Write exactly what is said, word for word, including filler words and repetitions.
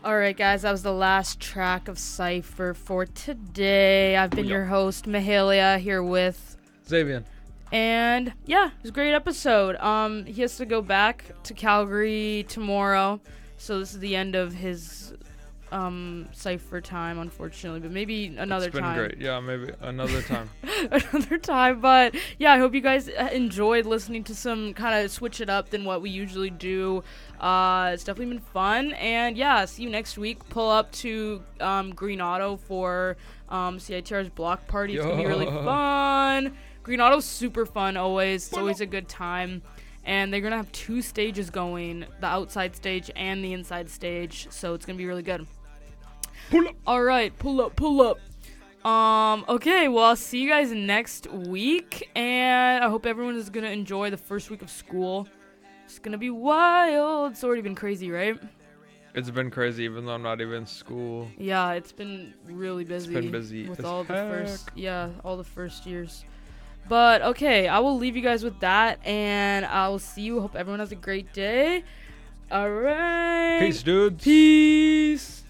Alright guys, that was the last track of Cypher for today. I've been Yep. your host, Mahalia, here with Xavier. And yeah, it was a great episode. Um, he has to go back to Calgary tomorrow, so this is the end of his um Cypher time, unfortunately. But maybe another It's been time. great. Yeah, maybe another time. another time. But yeah, I hope you guys enjoyed listening to some kind of switch it up than what we usually do. Uh, it's definitely been fun. And yeah, see you next week. Pull up to um, Green Auto for um, C I T R's block party. It's gonna be really Yo. fun. Green Auto's super fun always. It's always a good time. And they're going to have two stages going, the outside stage and the inside stage. So it's going to be really good. Pull up. All right, pull up, pull up. Um, okay, well, I'll see you guys next week. And I hope everyone is going to enjoy the first week of school. It's going to be wild. It's already been crazy, right? It's been crazy, even though I'm not even in school. Yeah, it's been really busy. It's been busy with as all the heck. first, yeah, all the first years. But okay, I will leave you guys with that, and I will see you. Hope everyone has a great day. All right. Peace, dudes. Peace.